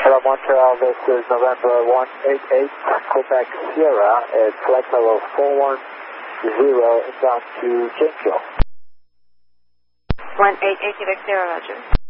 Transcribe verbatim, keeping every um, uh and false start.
Hello, Montreal, this is November one eight eight, Quebec Sierra, at flight level four one zero, inbound to Janesville. one eight eight, Quebec Sierra, Roger.